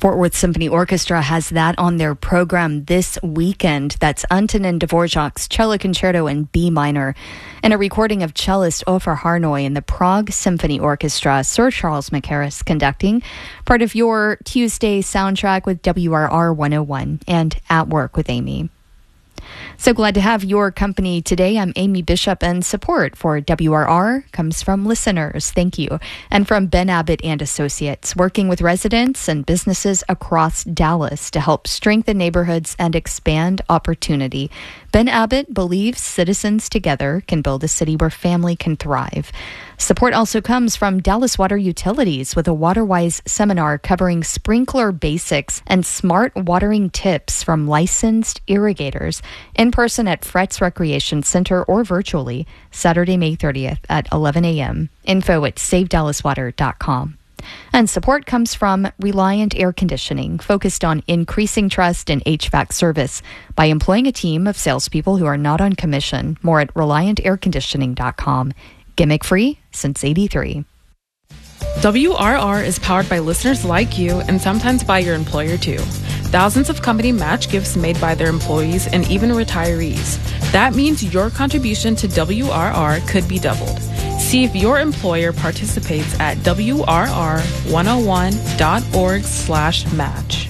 Fort Worth Symphony Orchestra has that on their program this weekend. That's Antonin Dvorak's Cello Concerto in B minor, and a recording of cellist Ofer Harnoy and the Prague Symphony Orchestra, Sir Charles Mackerras conducting, part of your Tuesday soundtrack with WRR 101 and At Work with Amy. So glad to have your company today. I'm Amy Bishop, and support for WRR comes from listeners. Thank you. And from Ben Abbott and Associates, working with residents and businesses across Dallas to help strengthen neighborhoods and expand opportunity. Ben Abbott believes citizens together can build a city where family can thrive. Support also comes from Dallas Water Utilities with a WaterWise seminar covering sprinkler basics and smart watering tips from licensed irrigators, in person at Fretz Recreation Center or virtually Saturday, May 30th at 11 a.m. Info at SaveDallasWater.com. And support comes from Reliant Air Conditioning, focused on increasing trust in HVAC service by employing a team of salespeople who are not on commission. More at ReliantAirConditioning.com. Gimmick free since '83. WRR is powered by listeners like you and sometimes by your employer too. Thousands of company match gifts made by their employees and even retirees. That means your contribution to WRR could be doubled. See if your employer participates at WRR101.org/match.